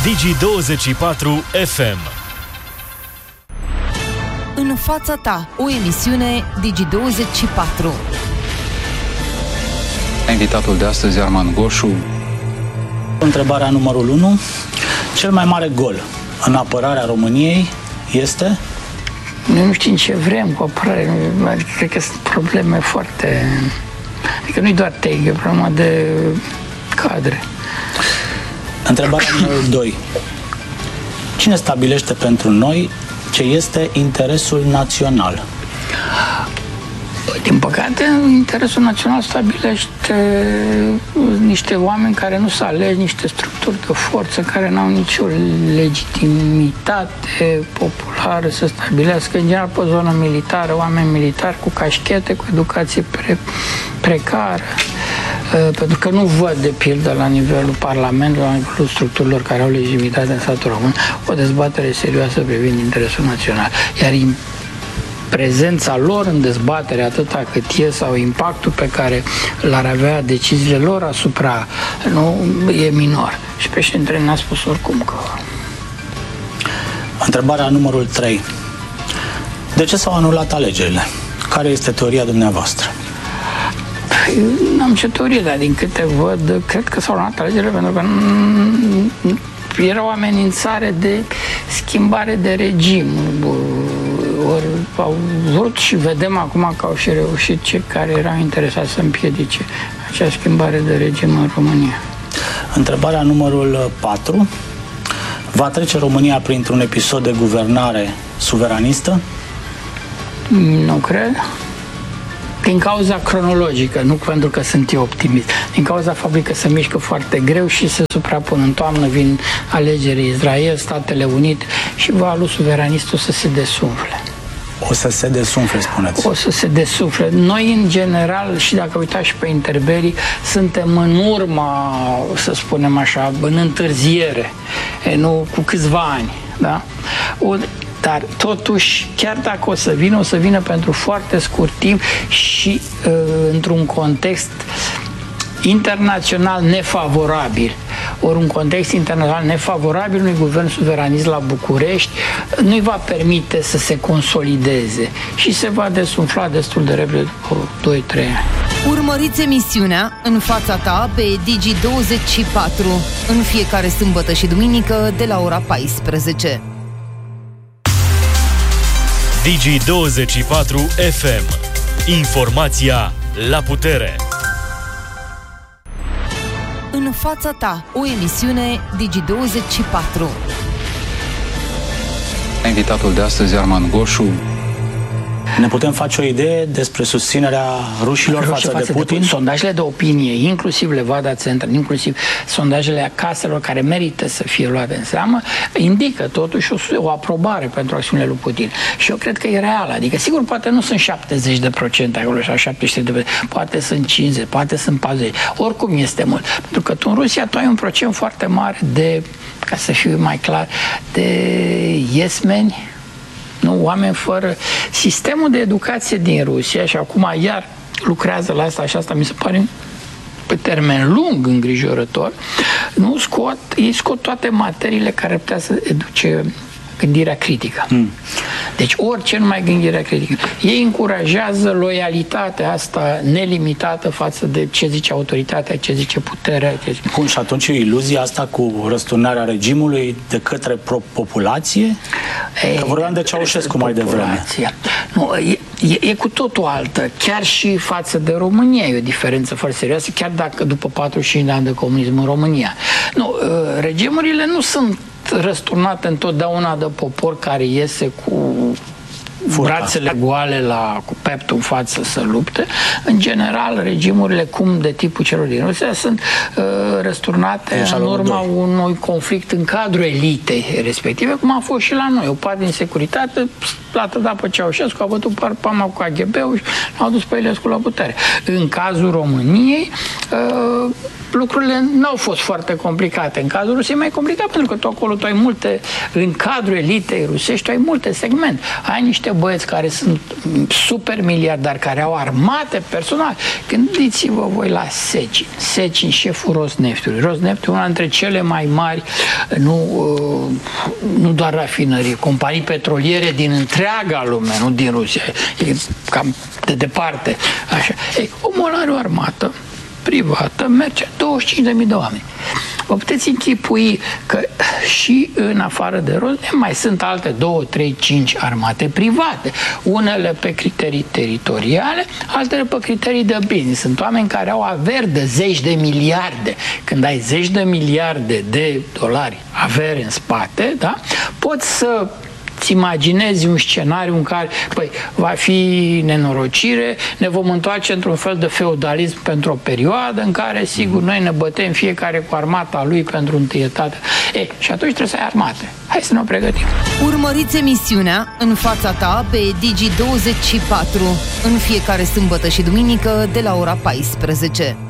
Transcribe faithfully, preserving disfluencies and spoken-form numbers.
Digi douăzeci și patru F M. În fața ta, o emisiune Digi douăzeci și patru. Invitatul de astăzi, Arman Goșu. Întrebarea numărul unu. Cel mai mare gol în apărarea României este? Noi nu știm ce vrem cu apărare. Adică cred că sunt probleme foarte... Adică nu-i doar tehnic, e problema de cadre. Întrebarea numărul doi. Cine stabilește pentru noi ce este interesul național? Din păcate, interesul național stabilește niște oameni care nu s-au ales, niște structuri de forță care n-au nicio legitimitate populară să stabilească, în general, pe zonă militară, oameni militari cu cașchete, cu educație pre precară. Pentru că nu văd, de pildă, la nivelul Parlamentului, la nivelul structurilor care au legitimitate în statul român, o dezbatere serioasă privind interesul național. Iar prezența lor în dezbatere, atâta cât e, sau impactul pe care l-ar avea deciziile lor asupra, nu, e minor. Și președintele ne-a spus oricum că... Întrebarea numărul trei. De ce s-au anulat alegerile? Care este teoria dumneavoastră? N-am ce teorie, dar din câte văd, cred că s-au anulat alegerile pentru că era o amenințare de schimbare de regim. Ori au vrut și vedem acum că au și reușit cei care erau interesați să împiedice acea schimbare de regim în România. Întrebarea numărul patru. Va trece România printr-un episod de guvernare suveranistă? Nu cred. Din cauza cronologică, nu pentru că sunt eu optimist. Din cauza faptului că se mișcă foarte greu și se suprapun. În toamnă vin alegeri Israel, Statele Unite și valul suveranist o să se desumfle. O să se desumfle, spuneți. O să se desumfle. Noi, în general, și dacă uitați și pe interberii, suntem în urma, să spunem așa, în întârziere, nu cu câțiva ani. Da? O, dar totuși, chiar dacă o să vină, o să vină pentru foarte scurt timp și uh, într-un context internațional nefavorabil. Ori un context internațional nefavorabil unui guvern suveranist la București nu-i va permite să se consolideze și se va desumfla destul de repede după doi trei ani. Urmăriți emisiunea În fața ta pe Digi douăzeci și patru în fiecare sâmbătă și duminică de la ora paisprezece. Digi douăzeci și patru F M. Informația la putere. În fața ta, o emisiune Digi douăzeci și patru. Invitatul de astăzi, Arman Goșu. Ne putem face o idee despre susținerea rușilor față, față de Putin? De Putin? Sondajele de opinie, inclusiv Levada Central, inclusiv sondajele caselor care merită să fie luate în seamă, indică totuși o, o aprobare pentru acțiunile lui Putin. Și eu cred că e reală. Adică, sigur, poate nu sunt șaptezeci de procente acolo sau șaptezeci de procente, poate sunt cincizeci, poate sunt patruzeci. Oricum este mult. Pentru că tu în Rusia tu ai un procent foarte mare de, ca să fiu mai clar, de yes-meni, nu, oameni fără... Sistemul de educație din Rusia, și acum iar lucrează la asta și asta mi se pare pe termen lung îngrijorător, nu scot, ei scot toate materiile care putea să educe gândirea critică. Mm. Deci orice, numai gândirea critică. Ei încurajează loialitatea asta nelimitată față de ce zice autoritatea, ce zice puterea. Ce zice... Bun, și atunci iluzia asta cu răsturnarea regimului de către populație? Ei, că vorbeam de Ceaușescu mai devreme. Nu, e, e, e cu totul altă. Chiar și față de România e o diferență foarte serioasă, chiar dacă după patruzeci și cinci de ani de comunism în România. Nu, regimurile nu sunt răsturnate întotdeauna de popor care iese cu Furta. brațele goale la, cu peptul în față să lupte. În general, regimurile cum de tipul celor din Rusia sunt uh, răsturnate în urma unui conflict în cadrul elitei respective, cum a fost și la noi. O parte din securitate l-a trădat pe Ceaușescu, a bătut parpama cu A G B-ul și l-a dus pe Ilescu la putere. În cazul României, uh, lucrurile nu au fost foarte complicate. În cazul Rusiei mai complicat, pentru că tu acolo tu ai multe, în cadrul elitei rusești, tu ai multe segmente. Ai niște băieți care sunt super miliardari, care au armate personale. Gândiți-vă voi la Secin. Secin, șeful Rosneftului. Rosneft, una dintre cele mai mari, nu, nu doar rafinării, companii petroliere din întreaga lume, nu din Rusia. E cam de departe. Așa. Ei, omul are o armată privată, merge douăzeci și cinci de mii de oameni. Vă puteți închipui că și în afară de Rosneft mai sunt alte două, trei, cinci armate private. Unele pe criterii teritoriale, altele pe criterii de business. Sunt oameni care au averi de zeci de miliarde. Când ai zeci de miliarde de dolari avere în spate, da? Poți să îți imaginezi un scenariu în care, păi, va fi nenorocire, ne vom întoarce într-un fel de feudalism pentru o perioadă în care, sigur, noi ne bătem fiecare cu armata lui pentru întâietate. E, și atunci trebuie să ai armate. Hai să ne o pregătim. Urmăriți emisiunea În fața ta pe Digi douăzeci și patru în fiecare sâmbătă și duminică de la ora paisprezece.